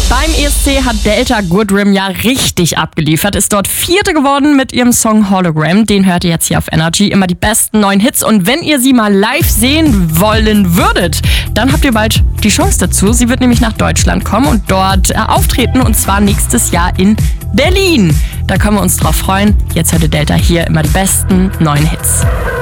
Beim ESC hat Delta Goodrem ja richtig abgeliefert, ist dort Vierte geworden mit ihrem Song Hologram. Den hört ihr jetzt hier auf Energy. Immer die besten neuen Hits. Und wenn ihr sie mal live sehen wollen würdet, dann habt ihr bald die Chance dazu. Sie wird nämlich nach Deutschland kommen und dort auftreten, und zwar nächstes Jahr in Berlin. Da können wir uns drauf freuen. Jetzt hört ihr Delta hier immer die besten neuen Hits.